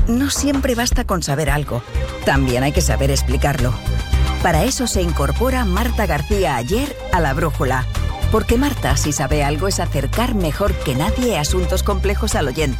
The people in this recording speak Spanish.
No siempre basta con saber algo, también hay que saber explicarlo. Para eso se incorpora Marta García Aller a La Brújula. Porque Marta, si sabe algo, es acercar mejor que nadie asuntos complejos al oyente.